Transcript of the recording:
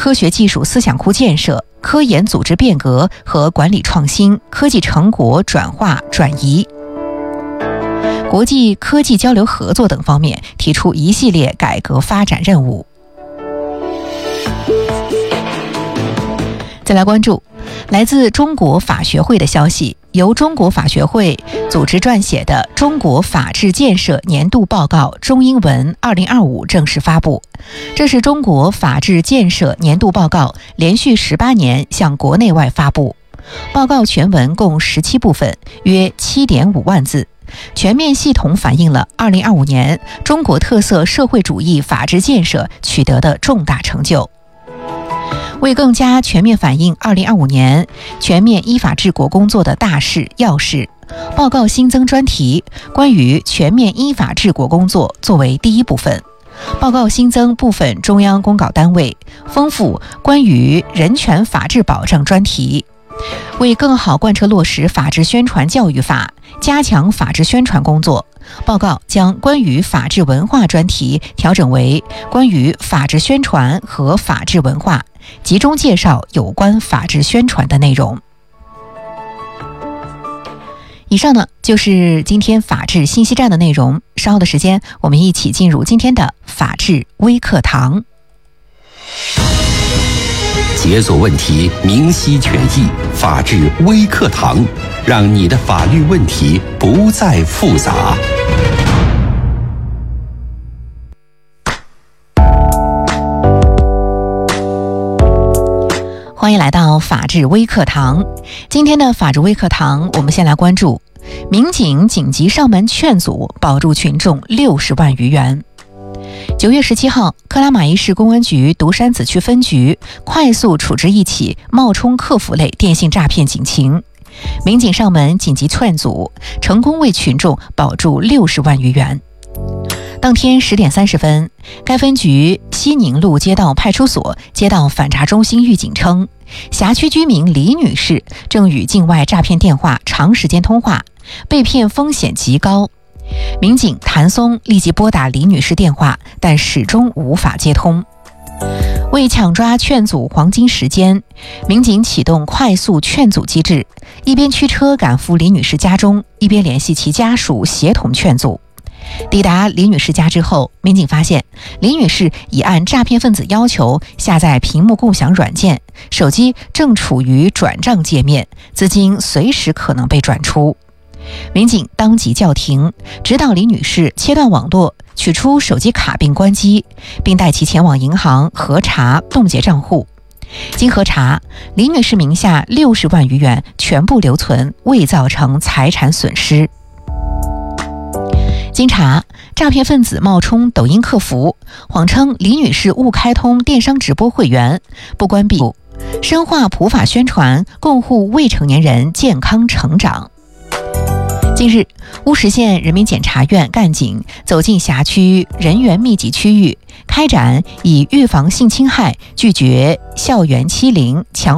科学技术思想库建设、科研组织变革和管理创新、科技成果转化转移、国际科技交流合作等方面提出一系列改革发展任务。再来关注来自中国法学会的消息，由中国法学会组织撰写的《中国法治建设年度报告》中英文2025正式发布。这是中国法治建设年度报告连续18年向国内外发布。报告全文共17部分，约7.5万字，全面系统反映了2025年中国特色社会主义法治建设取得的重大成就。为更加全面反映2025年全面依法治国工作的大事要事，报告新增专题关于全面依法治国工作作为第一部分。报告新增部分中央公告单位，丰富关于人权法治保障专题。为更好贯彻落实法治宣传教育法，加强法治宣传工作，报告将关于法治文化专题调整为关于法治宣传和法治文化，集中介绍有关法治宣传的内容。以上呢就是今天法治信息站的内容，稍后的时间我们一起进入今天的法治微课堂。 解锁问题，明晰权益，法治微课堂，让你的法律问题不再复杂。 欢迎来到法治微课堂。今天的法治微课堂，我们先来关注民警紧急上门劝阻，保住群众60万余元。9月17号，克拉玛依市公安局独山子区分局快速处置一起冒充客服类电信诈骗警情，民警上门紧急劝阻，成功为群众保住60万余元。当天10点30分，该分局西宁路街道派出所接到反查中心预警称，辖区居民李女士正与境外诈骗电话长时间通话，被骗风险极高。民警谭松立即拨打李女士电话，但始终无法接通。为抢抓劝阻黄金时间，民警启动快速劝阻机制，一边驱车赶赴李女士家中，一边联系其家属协同劝阻。抵达李女士家之后，民警发现李女士已按诈骗分子要求下载屏幕共享软件，手机正处于转账界面，资金随时可能被转出。民警当即叫停，指导李女士切断网络，取出手机卡并关机，并带其前往银行核查冻结账户。经核查，李女士名下60万余元全部留存，未造成财产损失。经查，诈骗分子冒充抖音客服，谎称李女士误开通电商直播会员，不关闭，深化普法宣传，共护未成年人健康成长。近日，乌石县人民检察院干警走进辖区人员密集区域，开展以预防性侵害、拒绝校园欺凌、强